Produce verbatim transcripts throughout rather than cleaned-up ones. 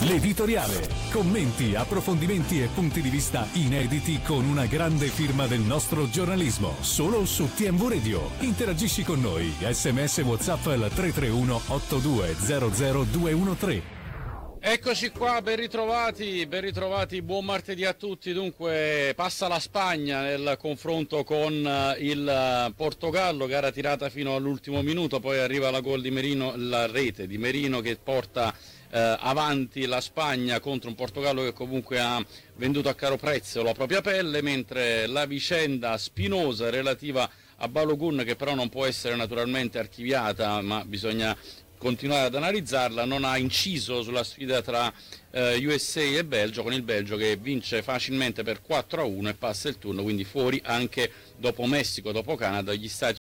L'editoriale. Commenti, approfondimenti e punti di vista inediti con una grande firma del nostro giornalismo. Solo su T M V Radio. Interagisci con noi. Sms WhatsApp al tre tre uno otto due zero zero due uno tre. Eccoci qua, ben ritrovati, ben ritrovati, buon martedì a tutti. Dunque passa la Spagna nel confronto con il Portogallo, gara tirata fino all'ultimo minuto, poi arriva la gol di Merino, la rete di Merino che porta eh, avanti la Spagna contro un Portogallo che comunque ha venduto a caro prezzo la propria pelle, mentre la vicenda spinosa relativa a Balogun, che però non può essere naturalmente archiviata, ma bisogna continuare ad analizzarla, non ha inciso sulla sfida tra eh, U S A e Belgio, con il Belgio che vince facilmente per quattro a uno e passa il turno, quindi fuori anche dopo Messico, dopo Canada, gli Stati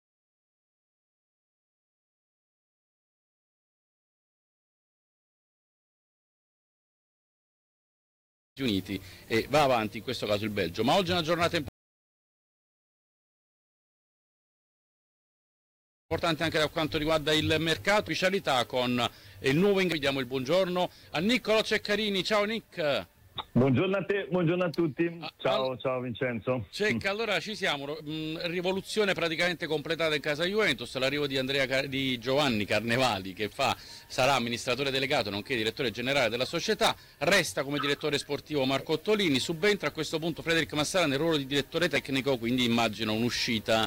Uniti, e va avanti in questo caso il Belgio. Ma oggi è una giornata importante importante anche da quanto riguarda il mercato, ufficialità con il nuovo ingresso. Diamo il buongiorno a Niccolò Ceccarini. Ciao Nick. Buongiorno a te, buongiorno a tutti. Ciao, ah, ciao Vincenzo. Cecca, allora ci siamo. Mh, rivoluzione praticamente completata in casa Juventus, l'arrivo di Andrea Car- di Giovanni Carnevali, che fa sarà amministratore delegato nonché direttore generale della società, resta come direttore sportivo Marco Ottolini, subentra a questo punto Frederic Massara nel ruolo di direttore tecnico, quindi immagino un'uscita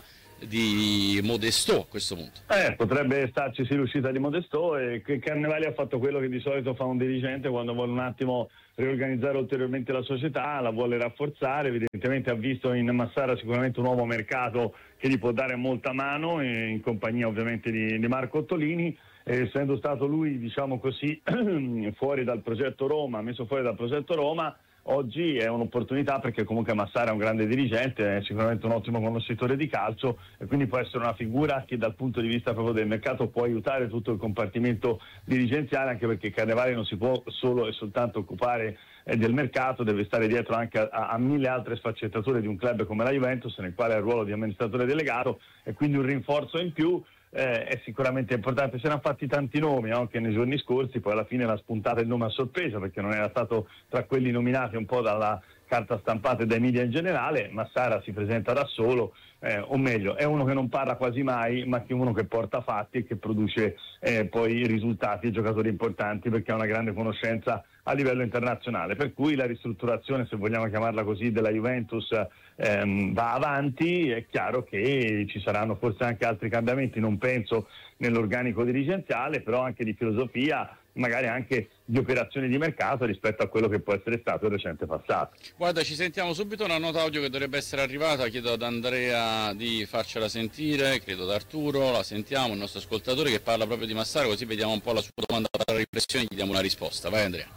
di Modesto a questo punto. Eh, potrebbe starci sì l'uscita di Modesto, e che Carnevali ha fatto quello che di solito fa un dirigente quando vuole un attimo riorganizzare ulteriormente la società, la vuole rafforzare. Evidentemente ha visto in Massara sicuramente un nuovo mercato che gli può dare molta mano, in compagnia ovviamente di, di Marco Ottolini, essendo stato lui, diciamo così, fuori dal progetto Roma, messo fuori dal progetto Roma. Oggi è un'opportunità perché comunque Massara è un grande dirigente, è sicuramente un ottimo conoscitore di calcio e quindi può essere una figura che dal punto di vista proprio del mercato può aiutare tutto il compartimento dirigenziale, anche perché Carnevali non si può solo e soltanto occupare eh, del mercato, deve stare dietro anche a, a mille altre sfaccettature di un club come la Juventus, nel quale ha il ruolo di amministratore delegato, e quindi un rinforzo in più. Eh, è sicuramente importante. Se ne hanno fatti tanti nomi anche nei giorni scorsi, poi alla fine l'ha spuntata il nome a sorpresa perché non era stato tra quelli nominati un po' dalla carta stampata e dai media in generale. Massara si presenta da solo, eh, o meglio è uno che non parla quasi mai, ma che è uno che porta fatti e che produce eh, poi risultati e giocatori importanti, perché ha una grande conoscenza a livello internazionale, per cui la ristrutturazione, se vogliamo chiamarla così, della Juventus ehm, va avanti. È chiaro che ci saranno forse anche altri cambiamenti, non penso nell'organico dirigenziale, però anche di filosofia, magari anche di operazioni di mercato rispetto a quello che può essere stato il recente passato. Guarda, ci sentiamo subito una nota audio che dovrebbe essere arrivata, chiedo ad Andrea di farcela sentire, credo ad Arturo, la sentiamo, il nostro ascoltatore che parla proprio di Massara, così vediamo un po' la sua domanda, la riflessione, gli diamo una risposta. Vai Andrea.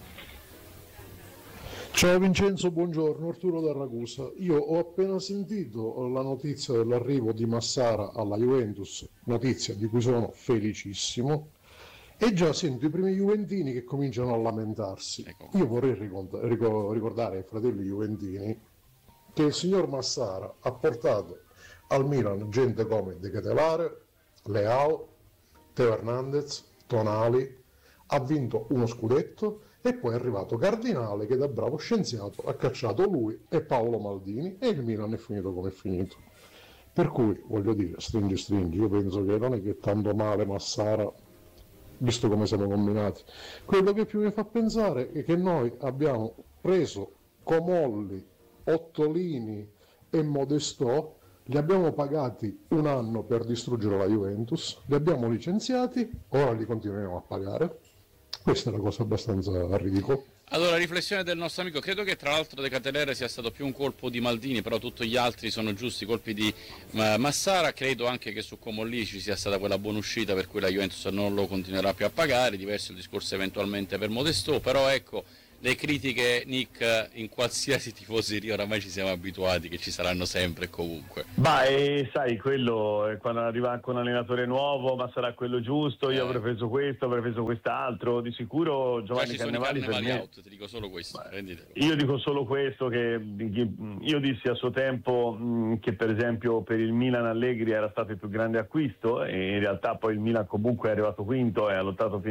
Ciao Vincenzo, buongiorno, Arturo da Ragusa. Io ho appena sentito la notizia dell'arrivo di Massara alla Juventus, notizia di cui sono felicissimo, e già sento i primi juventini che cominciano a lamentarsi. Ecco. Io vorrei ricordare ai fratelli juventini che il signor Massara ha portato al Milan gente come De Ketelare, Leao, Teo Hernandez, Tonali, ha vinto uno scudetto, e poi è arrivato Cardinale che da bravo scienziato ha cacciato lui e Paolo Maldini, e il Milan è finito come è finito. Per cui, voglio dire, stringi stringi, io penso che non è che tanto male Massara, visto come siamo combinati. Quello che più mi fa pensare è che noi abbiamo preso Comolli, Ottolini e Modestò, li abbiamo pagati un anno per distruggere la Juventus, li abbiamo licenziati, ora li continuiamo a pagare. Questa è una cosa abbastanza ridicola. Allora, riflessione del nostro amico, credo che tra l'altro De Ketelare sia stato più un colpo di Maldini, però tutti gli altri sono giusti colpi di uh, Massara. Credo anche che su Comolli ci sia stata quella buona uscita per cui la Juventus non lo continuerà più a pagare, diverso il discorso eventualmente per Modestò, però ecco, le critiche, Nick, in qualsiasi tifoseria oramai ci siamo abituati che ci saranno sempre e comunque. Beh, sai, quello è quando arriva anche un allenatore nuovo, ma sarà quello giusto, io eh. avrei preso questo, avrei preso quest'altro. Di sicuro Giovanni Carnevali, per me... out, ti dico solo questo. Io dico solo questo, che io dissi a suo tempo mh, che per esempio per il Milan Allegri era stato il più grande acquisto, e in realtà poi il Milan comunque è arrivato quinto e ha lottato fino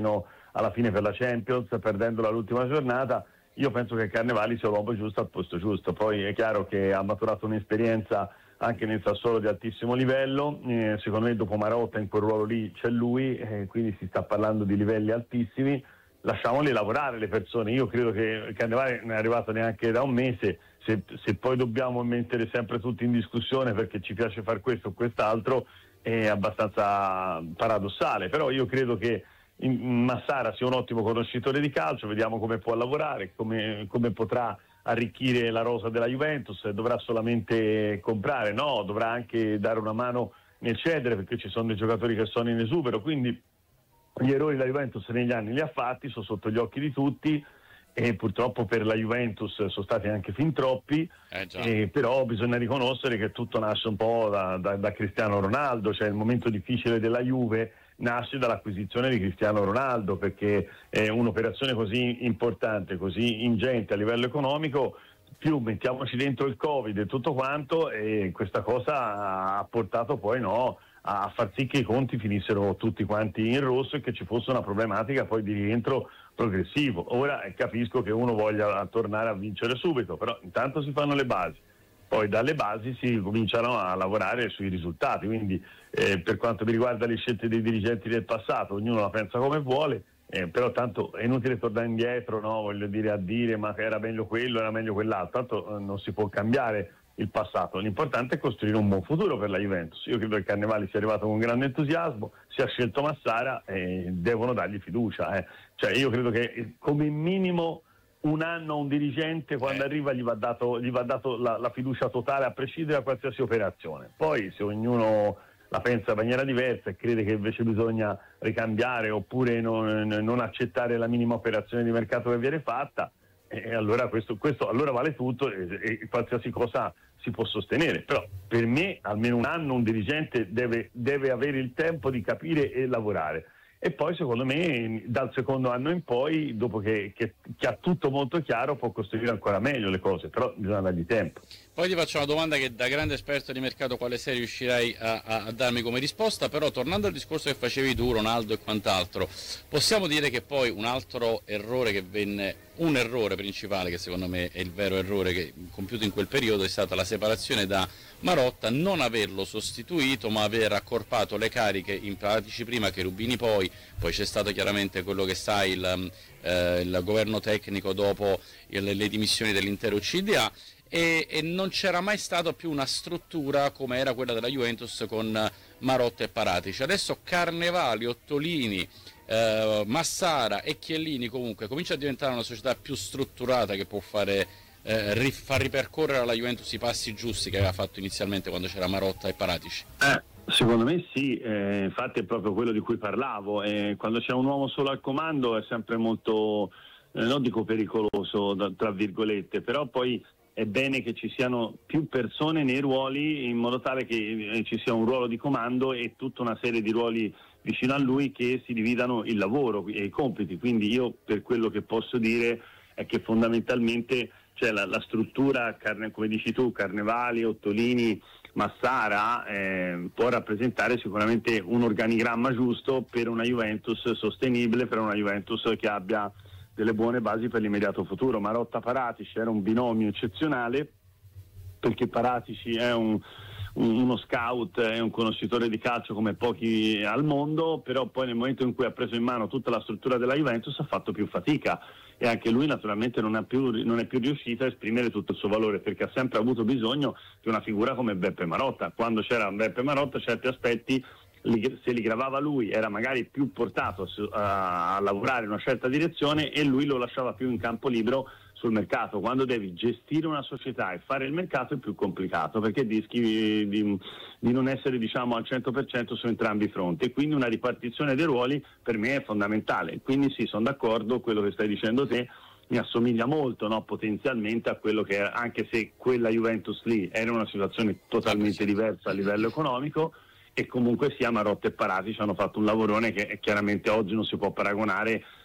alla fine per la Champions, perdendola l'ultima giornata. Io penso che Carnevali sia l'uomo giusto al posto giusto. Poi è chiaro che ha maturato un'esperienza anche nel Sassuolo di altissimo livello, eh, secondo me dopo Marotta in quel ruolo lì c'è lui, eh, quindi si sta parlando di livelli altissimi. Lasciamoli lavorare le persone. Io credo che Carnevali non è arrivato neanche da un mese. Se, se poi dobbiamo mettere sempre tutti in discussione perché ci piace fare questo o quest'altro è abbastanza paradossale, però io credo che Massara sia un ottimo conoscitore di calcio, vediamo come può lavorare, come, come potrà arricchire la rosa della Juventus. Dovrà solamente comprare? No, dovrà anche dare una mano nel cedere, perché ci sono dei giocatori che sono in esubero, quindi gli errori la Juventus negli anni li ha fatti, sono sotto gli occhi di tutti e purtroppo per la Juventus sono stati anche fin troppi, eh eh, però bisogna riconoscere che tutto nasce un po' da, da, da Cristiano Ronaldo, cioè il momento difficile della Juve nasce dall'acquisizione di Cristiano Ronaldo, perché è un'operazione così importante, così ingente a livello economico, più mettiamoci dentro il Covid e tutto quanto, e questa cosa ha portato poi no, a far sì che i conti finissero tutti quanti in rosso e che ci fosse una problematica poi di rientro progressivo. Ora eh, capisco che uno voglia tornare a vincere subito, però intanto si fanno le basi, poi dalle basi si cominciano a lavorare sui risultati, quindi eh, per quanto mi riguarda le scelte dei dirigenti del passato, ognuno la pensa come vuole, eh, però tanto è inutile tornare indietro, no? Voglio dire, a dire ma era meglio quello, era meglio quell'altro, tanto eh, non si può cambiare il passato, l'importante è costruire un buon futuro per la Juventus. Io credo che Carnevali sia arrivato con grande entusiasmo, si è scelto Massara e devono dargli fiducia, eh. Cioè io credo che come minimo un anno a un dirigente quando eh. arriva gli va dato, gli va dato la, la fiducia totale a prescindere da qualsiasi operazione. Poi se ognuno la pensa in maniera diversa e crede che invece bisogna ricambiare oppure non, non accettare la minima operazione di mercato che viene fatta, e allora questo, questo allora vale tutto e, e qualsiasi cosa si può sostenere. Però per me almeno un anno un dirigente deve, deve avere il tempo di capire e lavorare, e poi secondo me dal secondo anno in poi, dopo che, che, che ha tutto molto chiaro, può costruire ancora meglio le cose, però bisogna dargli tempo. Poi ti faccio una domanda che da grande esperto di mercato quale sei riuscirai a, a, a darmi come risposta, però tornando al discorso che facevi tu, Ronaldo e quant'altro, possiamo dire che poi un altro errore che venne, un errore principale che secondo me è il vero errore che compiuto in quel periodo, è stata la separazione da Marotta, non averlo sostituito ma aver accorpato le cariche in Paratici prima, Cherubini poi, poi c'è stato chiaramente quello che sai il, eh, il governo tecnico dopo il, le dimissioni dell'intero C D A. E, e non c'era mai stata più una struttura come era quella della Juventus con Marotta e Paratici. Adesso Carnevali, Ottolini, eh, Massara e Chiellini comunque comincia a diventare una società più strutturata che può fare, eh, ri, far ripercorrere alla Juventus i passi giusti che aveva fatto inizialmente quando c'era Marotta e Paratici. Eh, secondo me sì, eh, infatti è proprio quello di cui parlavo, eh, quando c'è un uomo solo al comando è sempre molto, eh, non dico pericoloso tra virgolette, però poi è bene che ci siano più persone nei ruoli in modo tale che ci sia un ruolo di comando e tutta una serie di ruoli vicino a lui che si dividano il lavoro e i compiti. Quindi io per quello che posso dire è che fondamentalmente cioè, la, la struttura, carne, come dici tu, Carnevali, Ottolini, Massara eh, può rappresentare sicuramente un organigramma giusto per una Juventus sostenibile, per una Juventus che abbia delle buone basi per l'immediato futuro. Marotta Paratici era un binomio eccezionale perché Paratici è un, un, uno scout, è un conoscitore di calcio come pochi al mondo, però poi nel momento in cui ha preso in mano tutta la struttura della Juventus ha fatto più fatica e anche lui naturalmente non, ha più, non è più riuscito a esprimere tutto il suo valore, perché ha sempre avuto bisogno di una figura come Beppe Marotta. Quando c'era Beppe Marotta certi aspetti se li gravava lui, era magari più portato a, a lavorare in una certa direzione e lui lo lasciava più in campo libero sul mercato. Quando devi gestire una società e fare il mercato è più complicato, perché rischi di, di non essere diciamo al cento per cento su entrambi i fronti, e quindi una ripartizione dei ruoli per me è fondamentale. Quindi sì, sono d'accordo, quello che stai dicendo te mi assomiglia molto, no, potenzialmente a quello che era, anche se quella Juventus lì era una situazione totalmente diversa a livello economico, e comunque sia Marotta e Paratici hanno fatto un lavorone che chiaramente oggi non si può paragonare